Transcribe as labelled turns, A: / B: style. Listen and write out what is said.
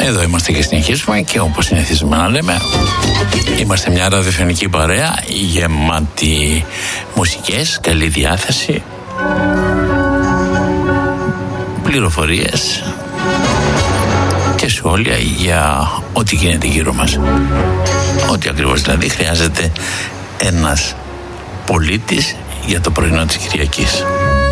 A: Εδώ είμαστε και συνεχίζουμε και όπως συνηθίζουμε να λέμε, είμαστε μια ραδιοφωνική παρέα γεμάτη μουσικές, καλή διάθεση, πληροφορίες και σχόλια για ό,τι γίνεται γύρω μας. Ό,τι ακριβώς δηλαδή χρειάζεται ένας πολίτης για το πρωινό της Κυριακής.